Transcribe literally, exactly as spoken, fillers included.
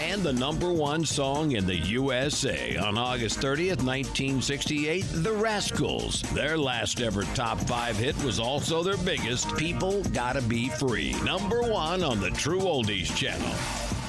and the number one song in the U S A on August thirtieth, nineteen sixty-eight, The Rascals. Their last ever top five hit was also their biggest, People Gotta Be Free. Number one on the True Oldies channel.